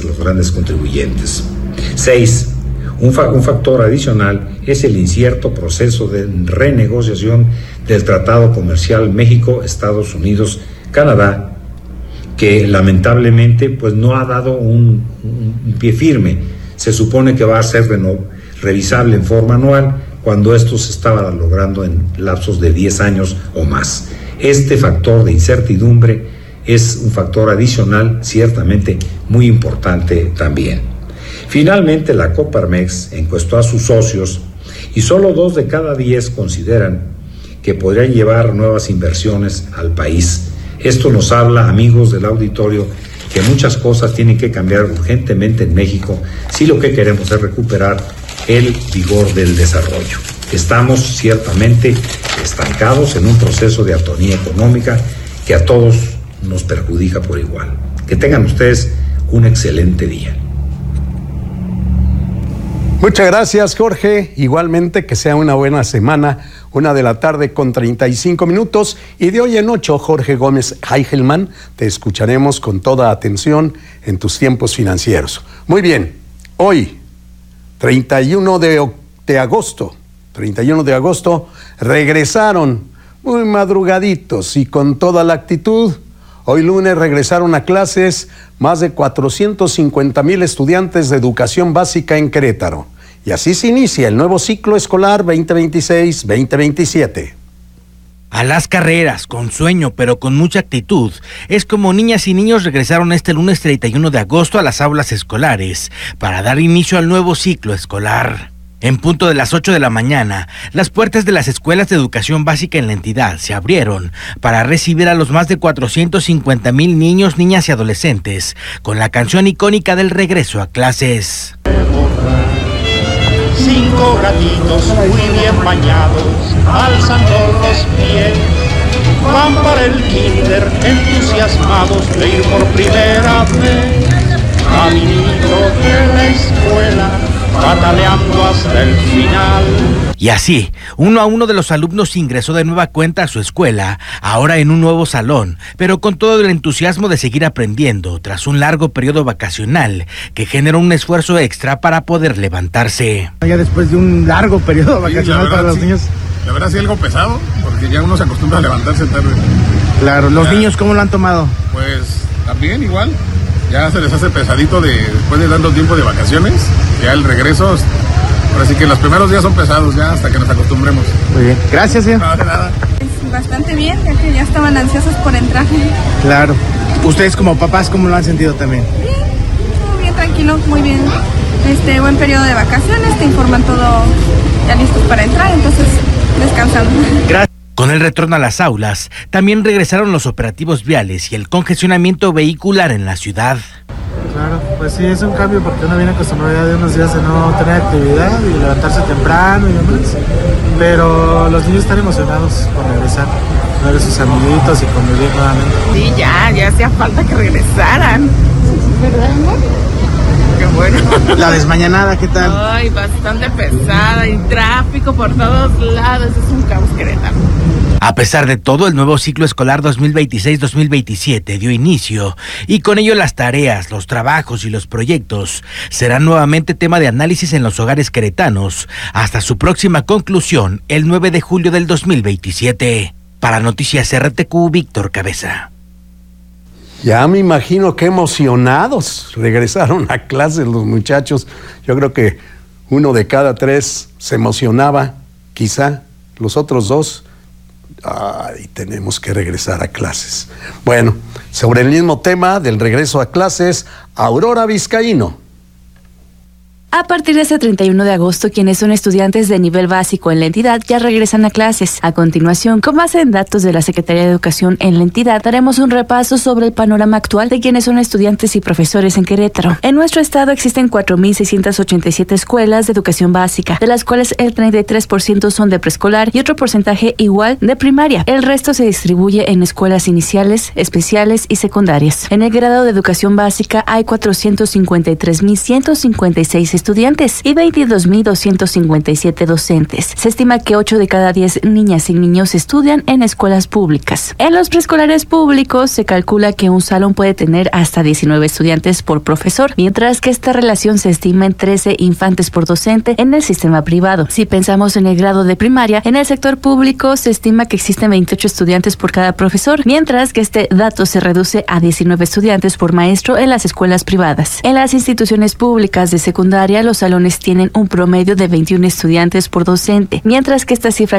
los grandes contribuyentes. 6. Un factor adicional es el incierto proceso de renegociación del Tratado Comercial México-Estados Unidos-Canadá, que lamentablemente pues no ha dado un pie firme. Se supone que va a ser revisable en forma anual, cuando esto se estaba logrando en lapsos de 10 años o más. Este factor de incertidumbre es un factor adicional ciertamente muy importante también. Finalmente, la Coparmex encuestó a sus socios y solo 2 de cada 10 consideran que podrían llevar nuevas inversiones al país. Esto nos habla, amigos del auditorio, que muchas cosas tienen que cambiar urgentemente en México si lo que queremos es recuperar el vigor del desarrollo. Estamos ciertamente estancados en un proceso de atonía económica que a todos nos perjudica por igual. Que tengan ustedes un excelente día. Muchas gracias, Jorge. Igualmente, que sea una buena semana. 1:35 p.m. Y de hoy en 8, Jorge Gómez Heigelman, te escucharemos con toda atención en tus tiempos financieros. Muy bien, hoy, 31 de agosto, regresaron muy madrugaditos y con toda la actitud. Hoy lunes regresaron a clases más de 450,000 estudiantes de educación básica en Querétaro. Y así se inicia el nuevo ciclo escolar 2026-2027. A las carreras, con sueño pero con mucha actitud, es como niñas y niños regresaron este lunes 31 de agosto a las aulas escolares para dar inicio al nuevo ciclo escolar. En punto de las 8 de la mañana, las puertas de las escuelas de educación básica en la entidad se abrieron para recibir a los más de 450,000 niños, niñas y adolescentes con la canción icónica del regreso a clases. 5 gatitos muy bien bañados, alzando los pies, van para el kinder entusiasmados de ir por primera vez, caminito de la escuela, bataleando hasta el final. Y así, uno a uno de los alumnos ingresó de nueva cuenta a su escuela, ahora en un nuevo salón, pero con todo el entusiasmo de seguir aprendiendo tras un largo periodo vacacional que generó un esfuerzo extra para poder levantarse. Ya después de un largo periodo vacacional para los niños. La verdad sí algo pesado, porque ya uno se acostumbra a levantarse tarde. Claro, ¿los niños cómo lo han tomado? Pues también igual, ya se les hace pesadito después de tanto tiempo de vacaciones, ya el regreso. Ahora sí que los primeros días son pesados ya hasta que nos acostumbremos. Muy bien, gracias, señor. No, de nada. Bastante bien, ya que ya estaban ansiosos por entrar. Claro. ¿Ustedes como papás cómo lo han sentido también? Bien, muy bien, tranquilo, muy bien. Buen periodo de vacaciones, te informan todo ya listos para entrar, entonces descansando. Gracias. Con el retorno a las aulas, también regresaron los operativos viales y el congestionamiento vehicular en la ciudad. Claro, pues sí, es un cambio porque uno viene acostumbrado ya de unos días de no tener actividad y levantarse temprano y demás. Pero los niños están emocionados por regresar, ver a sus amiguitos y convivir nuevamente. Sí, ya hacía falta que regresaran. ¿Verdad, amor? Qué bueno. La desmañanada, ¿qué tal? Ay, bastante pesada y tráfico por todos lados, es un caos Querétaro. A pesar de todo, el nuevo ciclo escolar 2026-2027 dio inicio y con ello las tareas, los trabajos y los proyectos serán nuevamente tema de análisis en los hogares queretanos hasta su próxima conclusión el 9 de julio del 2027. Para Noticias RTQ, Víctor Cabeza. Ya me imagino qué emocionados regresaron a clases los muchachos. Yo creo que 1 de cada 3 se emocionaba, quizá los otros 2. Ay, tenemos que regresar a clases. Bueno, sobre el mismo tema del regreso a clases, Aurora Vizcaíno. A partir de este 31 de agosto, quienes son estudiantes de nivel básico en la entidad ya regresan a clases. A continuación, con base en datos de la Secretaría de Educación en la entidad, daremos un repaso sobre el panorama actual de quienes son estudiantes y profesores en Querétaro. En nuestro estado existen 4,687 escuelas de educación básica, de las cuales el 33% son de preescolar y otro porcentaje igual de primaria. El resto se distribuye en escuelas iniciales, especiales y secundarias. En el grado de educación básica hay 453,156 estudiantes y 22.257 docentes. Se estima que 8 de cada 10 niñas y niños estudian en escuelas públicas. En los preescolares públicos se calcula que un salón puede tener hasta 19 estudiantes por profesor, mientras que esta relación se estima en 13 infantes por docente en el sistema privado. Si pensamos en el grado de primaria, en el sector público se estima que existen 28 estudiantes por cada profesor, mientras que este dato se reduce a 19 estudiantes por maestro en las escuelas privadas. En las instituciones públicas de secundaria, los salones tienen un promedio de 21 estudiantes por docente, mientras que esta cifra